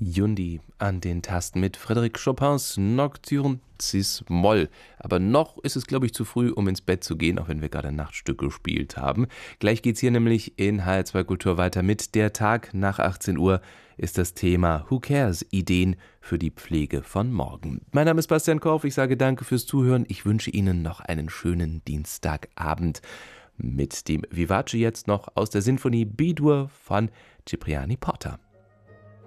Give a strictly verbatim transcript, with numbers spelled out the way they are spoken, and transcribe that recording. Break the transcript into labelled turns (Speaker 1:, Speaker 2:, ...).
Speaker 1: Yundi an den Tasten mit Frédéric Chopins Nocturne Cis-Moll. Aber noch ist es, glaube ich, zu früh, um ins Bett zu gehen, auch wenn wir gerade ein Nachtstück gespielt haben. Gleich geht's hier nämlich in H R zwei Kultur weiter mit Der Tag nach achtzehn Uhr ist das Thema Who Cares? Ideen für die Pflege von morgen. Mein Name ist Bastian Korf, ich sage danke fürs Zuhören. Ich wünsche Ihnen noch einen schönen Dienstagabend mit dem Vivace jetzt noch aus der Sinfonie B-Dur von Cipriani Porta.